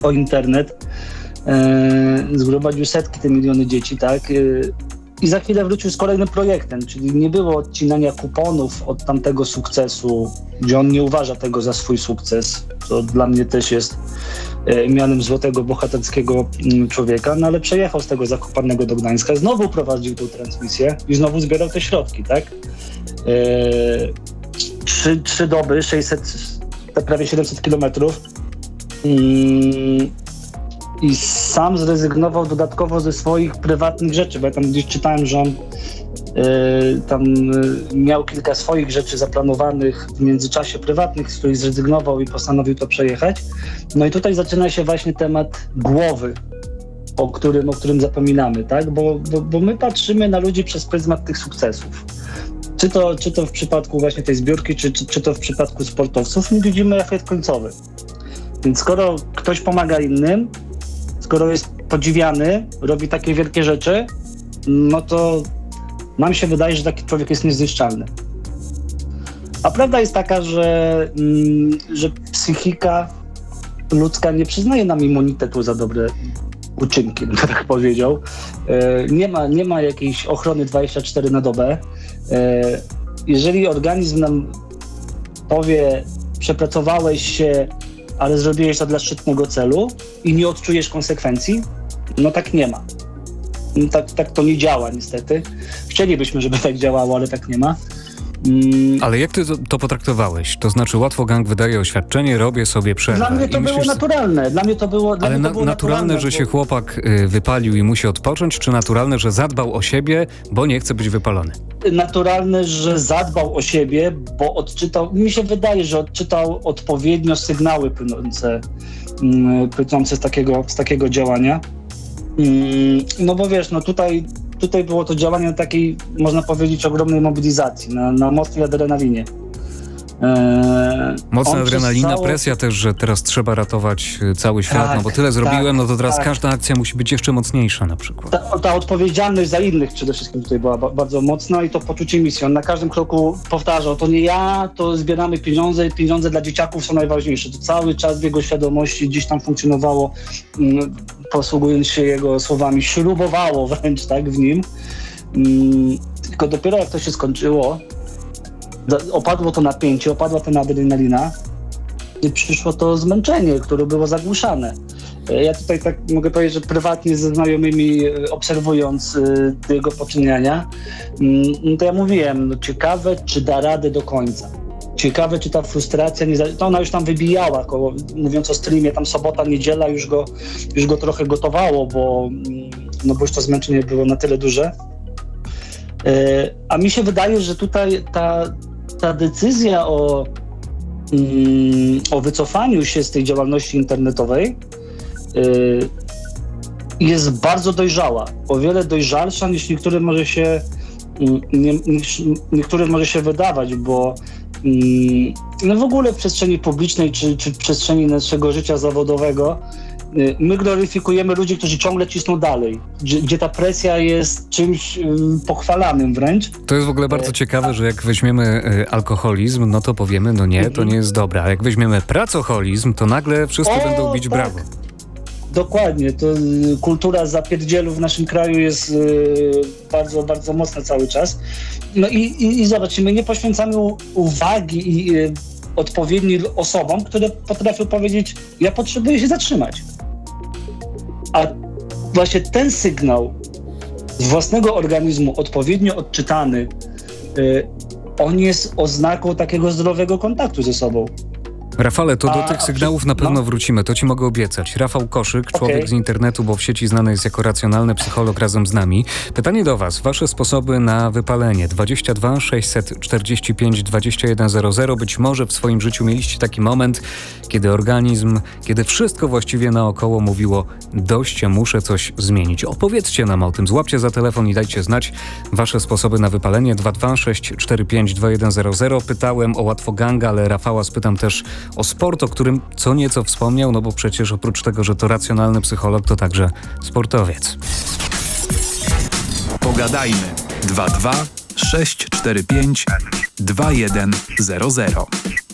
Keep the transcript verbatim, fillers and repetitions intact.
o internet, e, zgromadził setki, te miliony dzieci, tak? E, I za chwilę wrócił z kolejnym projektem, czyli nie było odcinania kuponów od tamtego sukcesu, gdzie on nie uważa tego za swój sukces, co dla mnie też jest e, mianem złotego, bohaterskiego m, człowieka, no ale przejechał z tego Zakopanego do Gdańska, znowu prowadził tę transmisję i znowu zbierał te środki, tak? E, trzy, trzy doby, sześćset, prawie siedemset kilometrów. Mm, I sam zrezygnował dodatkowo ze swoich prywatnych rzeczy, bo ja tam gdzieś czytałem, że on y, tam y, miał kilka swoich rzeczy zaplanowanych w międzyczasie prywatnych, z których zrezygnował i postanowił to przejechać. No i tutaj zaczyna się właśnie temat głowy, o którym, o którym zapominamy, tak? Bo, bo, bo my patrzymy na ludzi przez pryzmat tych sukcesów. Czy to, czy to w przypadku właśnie tej zbiórki, czy, czy, czy to w przypadku sportowców, my widzimy efekt końcowy. Więc skoro ktoś pomaga innym, skoro jest podziwiany, robi takie wielkie rzeczy, no to nam się wydaje, że taki człowiek jest niezniszczalny. A prawda jest taka, że, mm, że psychika ludzka nie przyznaje nam immunitetu za dobre uczynki, bym tak powiedział. E, nie ma, nie ma jakiejś ochrony dwadzieścia cztery na dobę. E, jeżeli organizm nam powie, przepracowałeś się, ale zrobiłeś to dla szczytnego celu i nie odczujesz konsekwencji, no tak nie ma. No tak, tak to nie działa niestety. Chcielibyśmy, żeby tak działało, ale tak nie ma. Mm. Ale jak ty to, to potraktowałeś? To znaczy łatwo gang wydaje oświadczenie, robię sobie przerwę. Dla mnie to I było myślisz, naturalne. Dla mnie to było, dla ale mnie to na, było naturalne, naturalne, że bo... się chłopak y, wypalił i musi odpocząć, czy naturalne, że zadbał o siebie, bo nie chce być wypalony? Naturalne, że zadbał o siebie, bo odczytał, mi się wydaje, że odczytał odpowiednio sygnały płynące, mm, płynące z takiego, z takiego działania. Mm, no bo wiesz, no tutaj, tutaj było to działanie na takiej, można powiedzieć, ogromnej mobilizacji, na, na mocnej adrenalinie. Eee, Mocna adrenalina, cało... presja też, że teraz trzeba ratować cały świat, tak, no bo tyle zrobiłem, tak, no to teraz tak. Każda akcja musi być jeszcze mocniejsza na przykład. Ta, ta odpowiedzialność za innych przede wszystkim tutaj była ba- bardzo mocna i to poczucie misji. On na każdym kroku powtarzał, to nie ja, to zbieramy pieniądze i pieniądze dla dzieciaków są najważniejsze. To cały czas w jego świadomości gdzieś tam funkcjonowało, mm, posługując się jego słowami, śrubowało wręcz tak w nim. Mm, tylko dopiero jak to się skończyło, opadło to napięcie, opadła ten adrenalina i przyszło to zmęczenie, które było zagłuszane. Ja tutaj tak mogę powiedzieć, że prywatnie ze znajomymi obserwując y, jego poczyniania, y, to ja mówiłem, no ciekawe, czy da radę do końca. Ciekawe, czy ta frustracja, nie za... to ona już tam wybijała, koło, mówiąc o streamie, tam sobota, niedziela już go, już go trochę gotowało, bo, no bo już to zmęczenie było na tyle duże. Y, a mi się wydaje, że tutaj ta Ta decyzja o, mm, o wycofaniu się z tej działalności internetowej y, jest bardzo dojrzała. O wiele dojrzalsza niż niektórym może się, nie, niż niektórym może się wydawać, bo y, no w ogóle w przestrzeni publicznej czy, czy w przestrzeni naszego życia zawodowego my gloryfikujemy ludzi, którzy ciągle cisną dalej, gdzie, gdzie ta presja jest czymś y, pochwalanym wręcz. To jest w ogóle bardzo e, ciekawe, a... że jak weźmiemy y, alkoholizm, no to powiemy, no nie, to nie jest dobre. A jak weźmiemy pracoholizm, to nagle wszyscy o, będą bić tak. brawo. Dokładnie. To, y, kultura zapierdzielu w naszym kraju jest y, bardzo, bardzo mocna cały czas. No i, i, i zobaczcie, my nie poświęcamy u, uwagi i y, odpowiedni osobom, które potrafią powiedzieć, ja potrzebuję się zatrzymać. A właśnie ten sygnał z własnego organizmu, odpowiednio odczytany, yy, on jest oznaką takiego zdrowego kontaktu ze sobą. Rafale, to do a, tych sygnałów na pewno no. wrócimy, to ci mogę obiecać. Rafał Koszyk, człowiek okay. z internetu, bo w sieci znany jest jako racjonalny psycholog, razem z nami. Pytanie do was, wasze sposoby na wypalenie. dwadzieścia dwa sześćset czterdzieści pięć dwadzieścia jeden zero zero. Być może w swoim życiu mieliście taki moment, kiedy organizm, kiedy wszystko właściwie naokoło mówiło, dość, muszę coś zmienić. Opowiedzcie nam o tym, złapcie za telefon i dajcie znać wasze sposoby na wypalenie. dwa dwa sześć cztery pięć dwa jeden zero zero. Pytałem o łatwoganga, ale Rafała spytam też o sport, o którym co nieco wspomniał, no bo przecież oprócz tego, że to racjonalny psycholog, to także sportowiec. Pogadajmy. dwa dwa sześć cztery pięć dwa jeden zero zero.